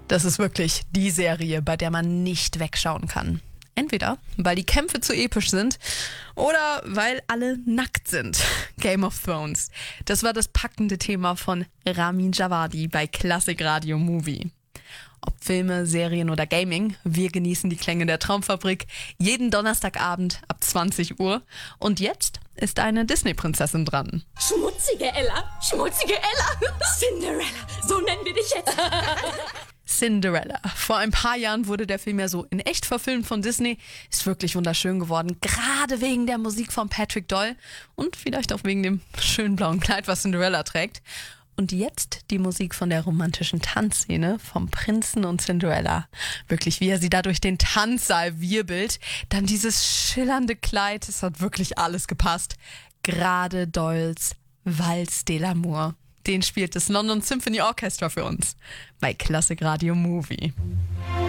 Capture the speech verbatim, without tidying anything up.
Das ist wirklich die Serie, bei der man nicht wegschauen kann. Entweder, weil die Kämpfe zu episch sind oder weil alle nackt sind. Game of Thrones. Das war das packende Thema von Ramin Djawadi bei Klassik Radio Movie. Ob Filme, Serien oder Gaming, wir genießen die Klänge der Traumfabrik jeden Donnerstagabend ab zwanzig Uhr. Und jetzt ist eine Disney-Prinzessin dran. Schmutzige Ella, schmutzige Ella. Cinderella, so nennen wir dich jetzt. Cinderella. Vor ein paar Jahren wurde der Film ja so in echt verfilmt von Disney. Ist wirklich wunderschön geworden, gerade wegen der Musik von Patrick Doyle und vielleicht auch wegen dem schönen blauen Kleid, was Cinderella trägt. Und jetzt die Musik von der romantischen Tanzszene vom Prinzen und Cinderella. Wirklich, wie er sie da durch den Tanzsaal wirbelt. Dann dieses schillernde Kleid, es hat wirklich alles gepasst. Gerade Doyles Valse de l'Amour. Den spielt das London Symphony Orchestra für uns bei Klassik Radio Movie.